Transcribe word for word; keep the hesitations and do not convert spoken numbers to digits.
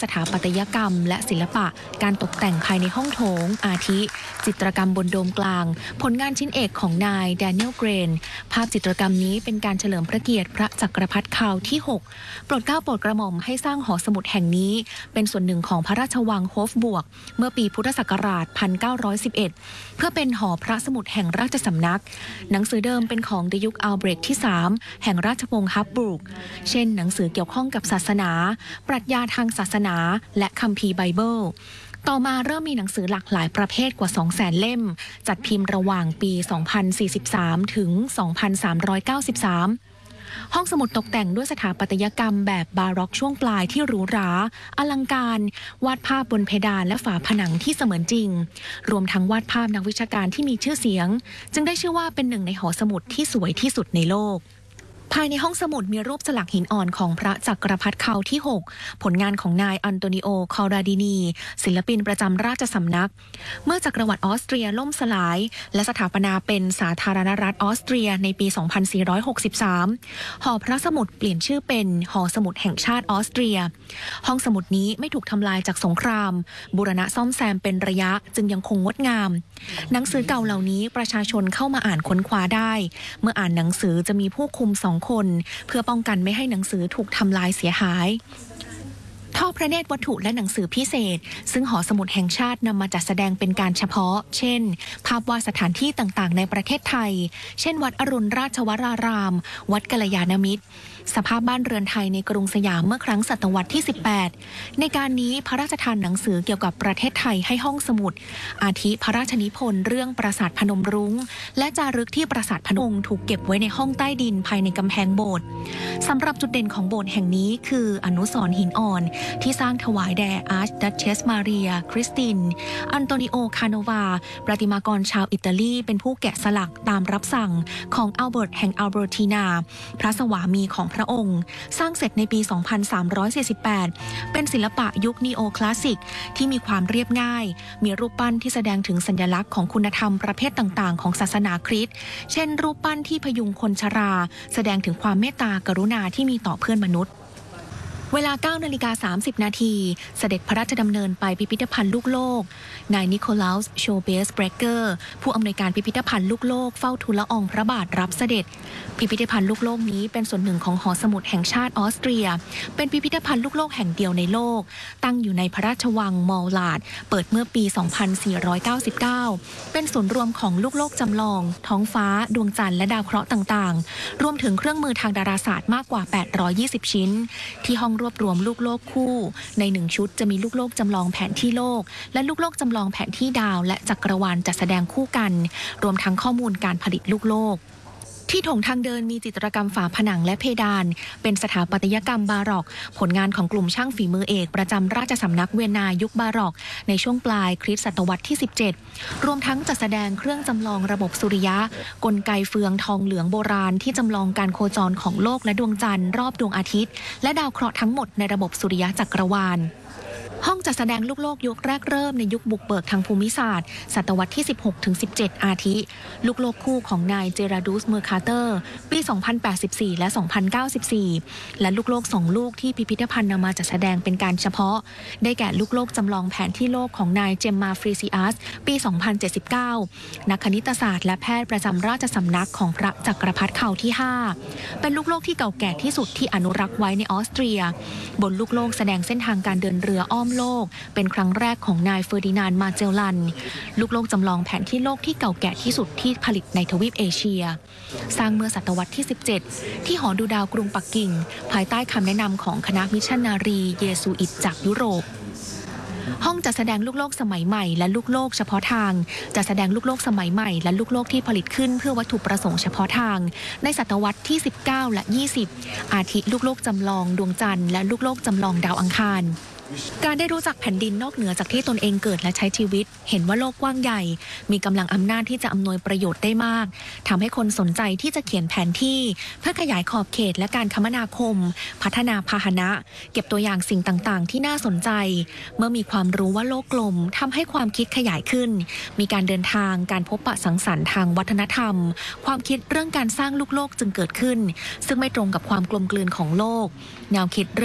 สถาปัตยกรรมและศิลปะการตกแต่งภายในห้องโถงอาทิจิตรกรรมบนโดมกลางผลงานชิ้นเอกของนายแดเนียลเกรนภาพจิตรกรรมนี้เป็นการเฉลิมพระเกียรติพระจักรพรรดิคาร์ลที่หกโปรดเกล้าโปรดกระหม่อมให้สร้างหอสมุดแห่งนี้เป็นส่วนหนึ่งของพระราชวังโฮฟบวกเมื่อปีพุทธศักราชหนึ่งพันเก้าร้อยสิบเอ็ดเพื่อเป็นหอพระสมุดแห่งราชสำนักหนังสือเดิมเป็นของในยุคอัลเบรกที่สามแห่งราชวงศ์ฮับบูร์กเช่นหนังสือเกี่ยวข้องกับศาสนาปรัชญาทางศาสนาและคัมภีร์ไบเบิลต่อมาเริ่มมีหนังสือหลากหลายประเภทกว่า สองแสน เล่มจัดพิมพ์ระหว่างปี สองพันสี่สิบสาม ถึง สองพันสามร้อยเก้าสิบสาม ห้องสมุดตกแต่งด้วยสถาปัตยกรรมแบบบาร็อกช่วงปลายที่หรูหราอลังการวาดภาพบนเพดานและฝาผนังที่เสมือนจริงรวมทั้งวาดภาพนักวิชาการที่มีชื่อเสียงจึงได้ชื่อว่าเป็นหนึ่งในหอสมุดที่สวยที่สุดในโลกภายในห้องสมุดมีรูปสลักหินอ่อนของพระจักรพรรดิคาร์ลที่หกผลงานของนายอันโตนิโอคอราดินีศิลปินประจำราชสำนักเมื่อจักรวรรดิออสเตรียล่มสลายและสถาปนาเป็นสาธารณรัฐออสเตรียในปี สองพันสี่ร้อยหกสิบสาม หอพระสมุดเปลี่ยนชื่อเป็นหอสมุดแห่งชาติออสเตรียห้องสมุดนี้ไม่ถูกทำลายจากสงครามบูรณะซ่อมแซมเป็นระยะจึงยังคงงดงามหนังสือเก่าเหล่านี้ประชาชนเข้ามาอ่านค้นคว้าได้เมื่ออ่านหนังสือจะมีผู้คุมสองคนเพื่อป้องกันไม่ให้หนังสือถูกทำลายเสียหายท่อพระเนตรวัตถุและหนังสือพิเศษซึ่งหอสมุดแห่งชาตินำมาจัดแสดงเป็นการเฉพาะเช่นภาพวาดสถานที่ต่างๆในประเทศไทยเช่นวัดอรุณราชวรารามวัดกัลยาณมิตรสภาพบ้านเรือนไทยในกรุงสยามเมื่อครั้งศตวรรษที่สิบแปดในการนี้พระราชทานหนังสือเกี่ยวกับประเทศไทยให้ห้องสมุดอาทิพระราชนิพนธ์เรื่องปราสาทพนมรุ้งและจารึกที่ปราสาทพนมถูกเก็บไว้ในห้องใต้ดินภายในกำแพงโบสถ์สำหรับจุดเด่นของโบสถ์แห่งนี้คืออนุสรณ์หินอ่อนที่สร้างถวายแด่อาร์ชดัชเชสมาเรียคริสตินอันโตนิโอคาโนวาประติมากรชาวอิตาลีเป็นผู้แกะสลักตามรับสั่งของอัลเบิร์ตแห่งอัลเบอร์ตินาพระสวามีของพระองค์สร้างเสร็จในปี สองพันสามร้อยสี่สิบแปด เป็นศิลปะยุคนีโอคลาสสิกที่มีความเรียบง่ายมีรูปปั้นที่แสดงถึงสัญลักษณ์ของคุณธรรมประเภทต่างๆของศาสนาคริสต์เช่นรูปปั้นที่พยุงคนชราแสดงถึงความเมตตากรุณาที่มีต่อเพื่อนมนุษย์เวลา เก้านาฬิกาสามสิบนาทีเสด็จพระราชดำเนินไปพิพิธภัณฑ์ลูกโลกนายนิโคลัสโชเบสเบรเกอร์ผู้อำนวยการพิพิธภัณฑ์ลูกโลกเฝ้าทูลละอองพระบาทรับเสด็จพิพิธภัณฑ์ลูกโลกนี้เป็นส่วนหนึ่งของหอสมุดแห่งชาติออสเตรียเป็นพิพิธภัณฑ์ลูกโลกแห่งเดียวในโลกตั้งอยู่ในพระราชวังมอลลาดเปิดเมื่อปี สองพันสี่ร้อยเก้าสิบเก้า เป็นศูนย์รวมของลูกโลกจำลองท้องฟ้าดวงจันทร์และดาวเคราะห์ต่างๆรวมถึงเครื่องมือทางดาราศาสตร์มากกว่าแปดร้อยยี่สิบชิ้นที่ห้องรวบรวมลูกโลกคู่ในหนึ่งชุดจะมีลูกโลกจำลองแผนที่โลกและลูกโลกจำลองแผนที่ดาวและจักรวาลจัดแสดงคู่กันรวมทั้งข้อมูลการผลิตลูกโลกที่โถงทางเดินมีจิตรกรรมฝาผนังและเพดานเป็นสถาปัตยกรรมบาร็อกผลงานของกลุ่มช่างฝีมือเอกประจำราชสำนักเวียนนายุคบาร็อกในช่วงปลายคริสตศตวรรษที่สิบเจ็ดรวมทั้งจัดแสดงเครื่องจำลองระบบสุริยะกลไกเฟืองทองเหลืองโบราณที่จำลองการโคจรของโลกและดวงจันทร์รอบดวงอาทิตย์และดาวเคราะห์ทั้งหมดในระบบสุริยะจักรวาลห้องจัดแสดงลูกโลกยุคแรกเริ่มในยุคบุกเบิกทางภูมิศาสตร์ศตวรรษที่ สิบหกถึงสิบเจ็ด อาทิลูกโลกคู่ของนายเจราดูสเมอร์คาร์เตอร์ปี สองพันแปดสิบสี่ และ สองพันเก้าสิบสี่ และลูกโลกสองลูกที่พิพิธภัณฑ์นำมาจัดแสดงเป็นการเฉพาะได้แก่ลูกโลกจำลองแผนที่โลกของนายเจมมาฟรีซิอัสปี สองพันเจ็ดสิบเก้า นักคณิตศาสตร์และแพทย์ประจำราชสำนักของพระจักรพรรดิคาร์ลที่ ห้าเป็นลูกโลกที่เก่าแก่ที่สุดที่อนุรักษ์ไว้ในออสเตรียบนลูกโลกแสดงเส้นทางการเดินเรืออ้อมโลกเป็นครั้งแรกของนายเฟอร์ดินานด์มาเจลลันลูกโลกจำลองแผนที่โลกที่เก่าแก่ที่สุดที่ผลิตในทวีปเอเชียสร้างเมื่อศตวรรษที่สิบเจ็ดที่หอดูดาวกรุงปักกิ่งภายใต้คำแนะนำของคณะมิชชันนารีเยซูอิตจากยุโรปห้องจัดแสดงลูกโลกสมัยใหม่และลูกโลกเฉพาะทางจัดแสดงลูกโลกสมัยใหม่และลูกโลกที่ผลิตขึ้นเพื่อวัตถุประสงค์เฉพาะทางในศตวรรษที่สิบเก้าและยี่สิบอาทิลูกโลกจำลองดวงจันทร์และลูกโลกจำลองดาวอังคารการได้รู้จักแผ่นดินนอกเหนือจากที่ตนเองเกิดและใช้ชีวิตเห็นว่าโลกกว้างใหญ่มีกำลังอำนาจที่จะอำนวยประโยชน์ได้มากทำให้คนสนใจที่จะเขียนแผนที่เพื่อขยายขอบเขตและการคมนาคมพัฒนาพาหนะเก็บตัวอย่างสิ่งต่างๆที่น่าสนใจเมื่อมีความรู้ว่าโลกกลมทำให้ความคิดขยายขึ้นมีการเดินทางการพบปะสังสรรค์ทางวัฒนธรรมความคิดเรื่องการสร้างลูกโลกจึงเกิดขึ้นซึ่งไม่ตรงกับความกลมกลืนของโลกแนวคิด